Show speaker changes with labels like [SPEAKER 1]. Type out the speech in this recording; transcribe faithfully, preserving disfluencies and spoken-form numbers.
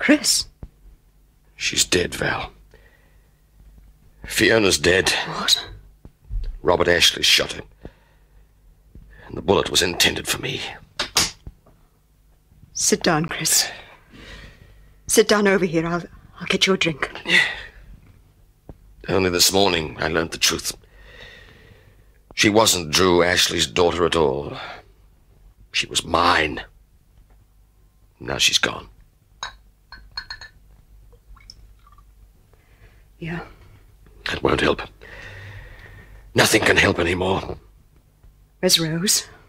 [SPEAKER 1] Chris?
[SPEAKER 2] She's dead, Val. Fiona's dead.
[SPEAKER 1] What?
[SPEAKER 2] Robert Ashley shot her. And the bullet was intended for me.
[SPEAKER 1] Sit down, Chris. Sit down over here. I'll, I'll get you a drink.
[SPEAKER 2] Only this morning I learned the truth. She wasn't Drew Ashley's daughter at all. She was mine. Now she's gone.
[SPEAKER 1] Yeah.
[SPEAKER 2] That won't help. Nothing can help anymore.
[SPEAKER 1] Where's Rose?